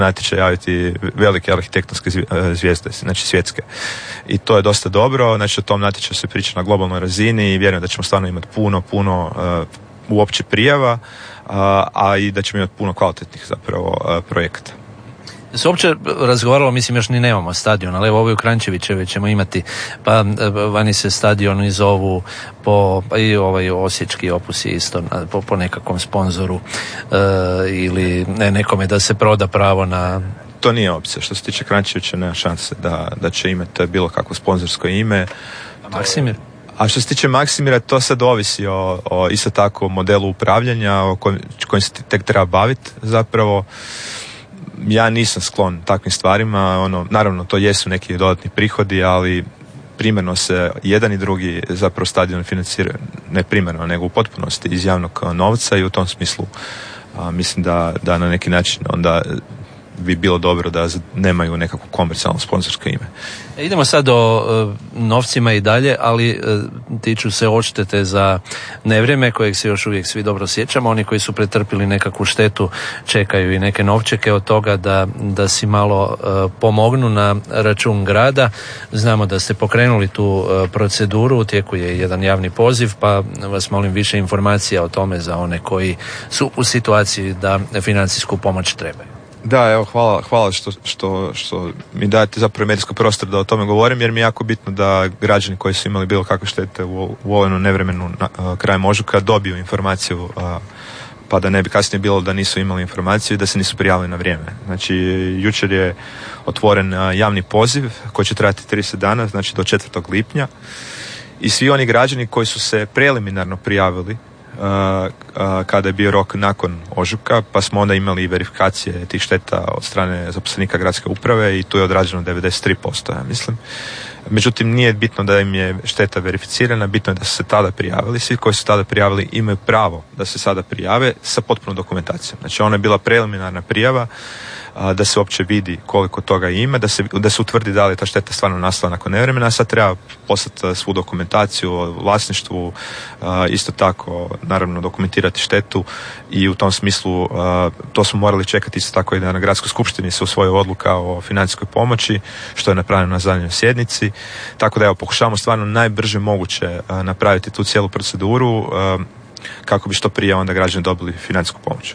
natječaj javiti velike arhitektonske zvijezde, znači svjetske. I to je dosta dobro, znači o tom natječaju se priča na globalnoj razini i vjerujem da ćemo stvarno imati puno uopće prijava, a i da ćemo imati puno kvalitetnih zapravo projekata. Se uopće razgovaralo, mislim još ni nemamo stadion, ali evo ovaj u Kranjčevićevoj ćemo imati, pa vani se stadioni zovu pa i ovaj osječki Opus je isto po nekakvom sponzoru ili nekome da se proda pravo na... To nije opcija, što se tiče Kranjčevića nema šanse da će imati bilo kakvo sponzorsko ime. Maksimir? A što se tiče Maksimira, to sad ovisi o isto tako modelu upravljanja o kojim se tek treba baviti zapravo. Ja nisam sklon takvim stvarima, naravno to jesu neki dodatni prihodi, ali primarno se jedan i drugi zapravo stadion financira, ne primarno, nego u potpunosti iz javnog novca i u tom smislu mislim da na neki način onda bi bilo dobro da nemaju nekako komercijalno sponzorsko ime. Idemo sad o novcima i dalje, ali tiču se odštete za nevrijeme kojeg se još uvijek svi dobro sjećamo. Oni koji su pretrpili nekakvu štetu čekaju i neke novčeke od toga da si malo pomognu na račun grada. Znamo da ste pokrenuli tu proceduru, u tijeku je jedan javni poziv, pa vas molim više informacija o tome za one koji su u situaciji da financijsku pomoć trebaju. Da, evo, hvala što mi dajete zapravo medijski prostor da o tome govorim, jer mi je jako bitno da građani koji su imali bilo kakve štete u ovom nevremenu krajem ožujka dobiju informaciju, pa da ne bi kasnije bilo da nisu imali informaciju i da se nisu prijavili na vrijeme. Znači, jučer je otvoren javni poziv koji će trajati 30 dana, znači do 4. lipnja i svi oni građani koji su se preliminarno prijavili kada je bio rok nakon ožujka, pa smo onda imali verifikacije tih šteta od strane zaposlenika gradske uprave i tu je odrađeno 93%, ja mislim. Međutim, nije bitno da im je šteta verificirana, bitno je da su se tada prijavili. Svi koji su tada prijavili imaju pravo da se sada prijave sa potpunom dokumentacijom. Znači, ona je bila preliminarna prijava, da se uopće vidi koliko toga ima, da se utvrdi da li je ta šteta stvarno nastala nakon nevremena, a sad treba poslati svu dokumentaciju o vlasništvu, isto tako naravno dokumentirati štetu i u tom smislu to smo morali čekati isto tako i da na gradskoj skupštini se usvoji odluka o financijskoj pomoći, što je napravljeno na zadnjoj sjednici, tako da evo pokušavamo stvarno najbrže moguće napraviti tu cijelu proceduru kako bi što prije onda građani dobili financijsku pomoć.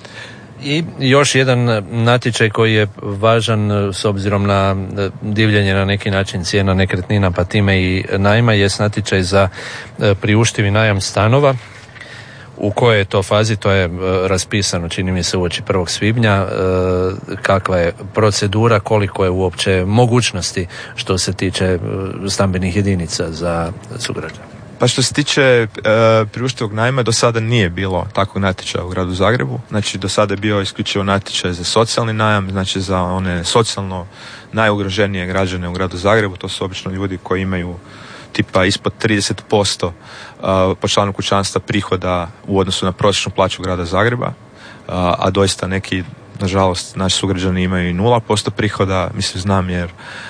I još jedan natječaj koji je važan s obzirom na divljanje na neki način cijena nekretnina, pa time i najma, jest natječaj za priuštivi najam stanova. U kojoj je to fazi? To je raspisano, čini mi se, uoči 1. svibnja. Kakva je procedura, koliko je uopće mogućnosti što se tiče stambenih jedinica za sugrađane? Pa što se tiče priuštivog najma, do sada nije bilo takvog natječaja u gradu Zagrebu. Znači, do sada je bio isključivo natječaj za socijalni najam, znači za one socijalno najugroženije građane u gradu Zagrebu. To su obično ljudi koji imaju tipa ispod 30% po članu kućanstva prihoda u odnosu na prosječnu plaću grada Zagreba, a doista neki, nažalost, naši sugrađani imaju i 0% prihoda, mislim znam jer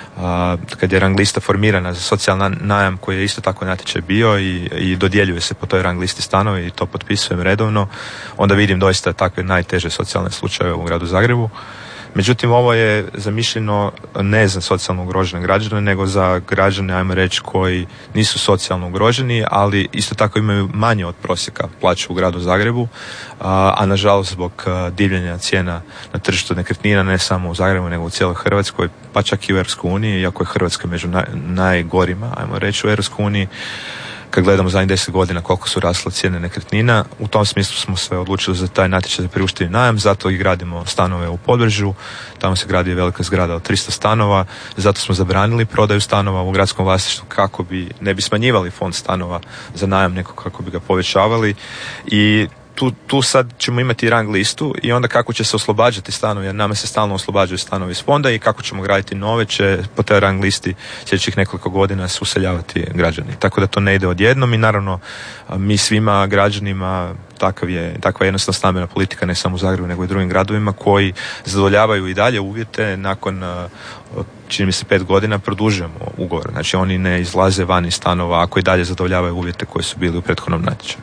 kad je rang lista formirana za socijalni najam koji je isto tako natječaj bio i dodjeljuje se po toj rang listi stanovi i to potpisujem redovno, onda vidim doista takve najteže socijalne slučajeve u gradu Zagrebu. Međutim, ovo je zamišljeno ne za socijalno ugrožene građane, nego za građane, ajmo reći, koji nisu socijalno ugroženi, ali isto tako imaju manje od prosjeka plaću u gradu Zagrebu, a nažalost zbog divljanja cijena na tržištu nekretnina, ne samo u Zagrebu, nego u cijeloj Hrvatskoj, pa čak i u Europskoj uniji, iako je Hrvatska među najgorima, ajmo reći, u Europskoj uniji. Kad gledamo zadnjih 10 godina koliko su rasle cijene nekretnina, u tom smislu smo se odlučili za taj natječaj za priuštivi najam, zato i gradimo stanove u Podbrežju, tamo se gradi velika zgrada od 300 stanova, zato smo zabranili prodaju stanova u gradskom vlasništvu kako ne bi smanjivali fond stanova za najam, nego kako bi ga povećavali i tu sad ćemo imati rang listu i onda kako će se oslobađati stanovi, jer nama se stalno oslobađaju stanovi iz fonda i kako ćemo graditi nove će po toj rang listi sljedećih nekoliko godina se useljavati građani. Tako da to ne ide odjednom i naravno mi svima građanima takva je jednostavna stambena politika ne samo u Zagrebu nego i drugim gradovima koji zadovoljavaju i dalje uvjete nakon čini mi se 5 godina produžujemo ugovor. Znači oni ne izlaze van iz stanova ako i dalje zadovoljavaju uvjete koji su bili u prethodnom natječaju.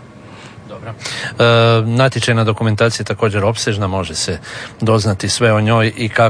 Natječajna dokumentacija je također opsežna, može se doznati sve o njoj i kako